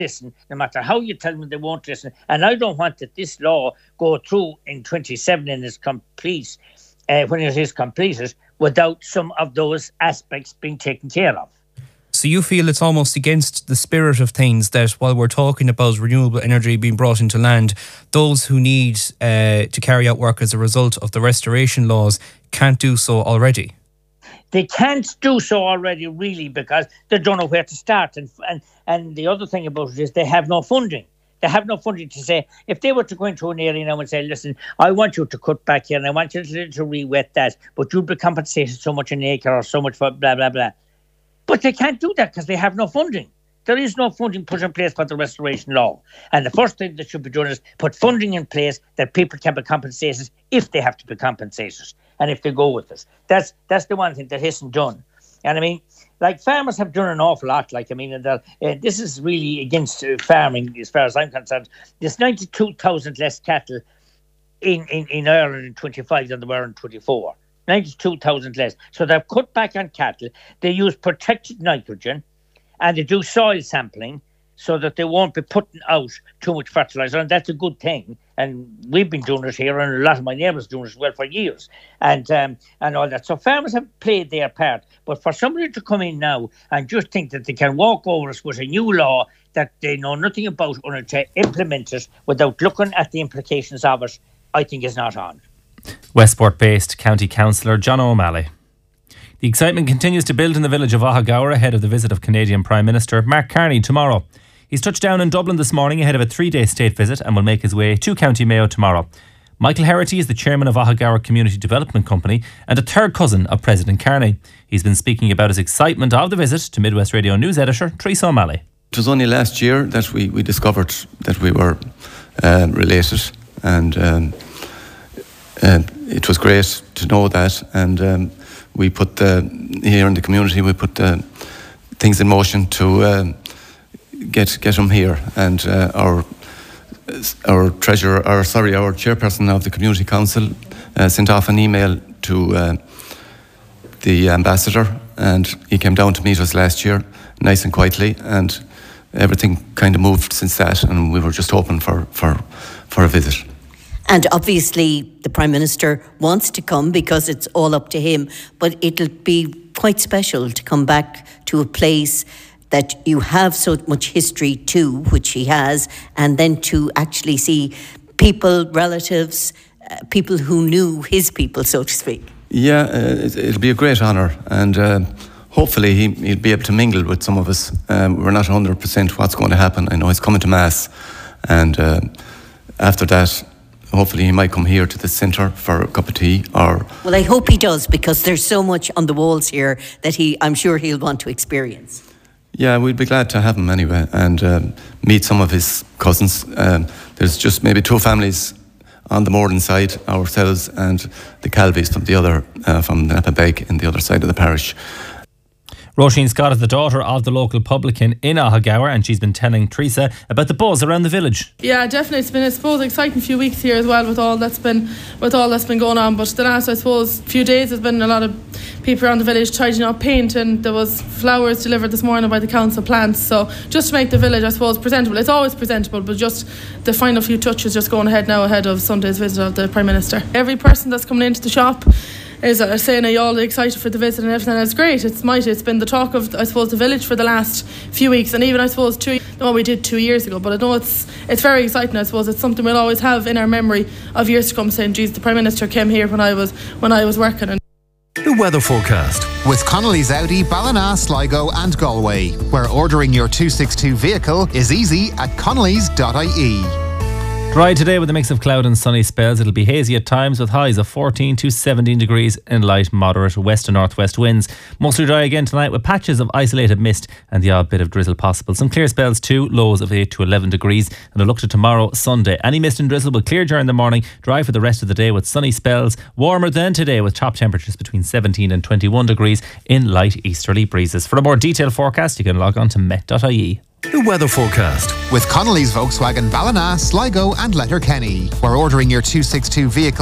listen. No matter how you tell them, they won't listen. And I don't want that this law go through in 27 and is complete, when it is completed, without some of those aspects being taken care of. So you feel it's almost against the spirit of things that while we're talking about renewable energy being brought into land, those who need to carry out work as a result of the restoration laws can't do so already? They can't do so already, really, because they don't know where to start. And the other thing about it is they have no funding. They have no funding to say, if they were to go into an area now and say, listen, I want you to cut back here and I want you to re-wet that, but you'll be compensated so much an acre or so much for blah, blah, blah. But they can't do that because they have no funding. There is no funding put in place for the restoration law. And the first thing that should be done is put funding in place that people can be compensated if they have to be compensated and if they go with it. That's the one thing that isn't done. And I mean, like, farmers have done an awful lot. Like, I mean, this is really against farming as far as I'm concerned. There's 92,000 less cattle in Ireland in 25 than there were in 24. 92,000 less. So they've cut back on cattle. They use protected nitrogen and they do soil sampling so that they won't be putting out too much fertiliser. And that's a good thing. And we've been doing it here, and a lot of my neighbours doing it as well for years. And all that. So farmers have played their part. But for somebody to come in now and just think that they can walk over us with a new law that they know nothing about or to implement it without looking at the implications of it, I think is not on. Westport-based County Councillor John O'Malley. The excitement continues to build in the village of Ahagower ahead of the visit of Canadian Prime Minister Mark Carney tomorrow. He's touched down in Dublin this morning ahead of a 3-day state visit and will make his way to County Mayo tomorrow. Michael Herity is the chairman of Ahagower Community Development Company and a third cousin of President Carney. He's been speaking about his excitement of the visit to Midwest Radio News editor Teresa O'Malley. It was only last year that we discovered that we were related, and it was great to know that, and we put here in the community, we put things in motion to get him here, and our chairperson of the community council sent off an email to the ambassador, and he came down to meet us last year, nice and quietly, and everything kind of moved since that, and we were just hoping for a visit. And obviously the Prime Minister wants to come because it's all up to him, but it'll be quite special to come back to a place that you have so much history to, which he has, and then to actually see people, relatives, people who knew his people, so to speak. Yeah, it'll be a great honour, and hopefully he'll be able to mingle with some of us. We're not 100% what's going to happen. I know he's coming to Mass, and after that, hopefully he might come here to the centre for a cup of tea. Well, I hope he does, because there's so much on the walls here that I'm sure he'll want to experience. Yeah, we'd be glad to have him anyway, and meet some of his cousins. There's just maybe 2 families on the Morden side, ourselves and the Calvies from the other, from Napabeg in the other side of the parish. Roisin Scott is the daughter of the local publican in Ahagower, and she's been telling Teresa about the buzz around the village. Yeah, definitely. It's been, I suppose, an exciting few weeks here as well with all that's been going on. But the last, I suppose, few days there's been a lot of people around the village tidying up paint, and there was flowers delivered this morning by the council plants. So just to make the village, I suppose, presentable. It's always presentable, but just the final few touches just going ahead now ahead of Sunday's visit of the Prime Minister. Every person that's coming into the shop is saying, are you all excited for the visit and everything? And it's great. It's mighty. It's been the talk of, I suppose, the village for the last few weeks, and even, I suppose, we did 2 years ago. But I know it's very exciting. I suppose it's something we'll always have in our memory of years to come, saying, geez, the Prime Minister came here when I was working. The weather forecast with Connolly's Audi, Ballina, Sligo and Galway, where ordering your 262 vehicle is easy at connolly's.ie. Dry today with a mix of cloud and sunny spells. It'll be hazy at times with highs of 14 to 17 degrees and light moderate west to northwest winds. Mostly dry again tonight with patches of isolated mist and the odd bit of drizzle possible. Some clear spells too, lows of 8 to 11 degrees. And a look to tomorrow, Sunday. Any mist and drizzle will clear during the morning, dry for the rest of the day with sunny spells. Warmer than today with top temperatures between 17 and 21 degrees in light easterly breezes. For a more detailed forecast, you can log on to met.ie. The weather forecast with Connolly's Volkswagen, Ballina, Sligo and Letterkenny, where ordering your 262 vehicle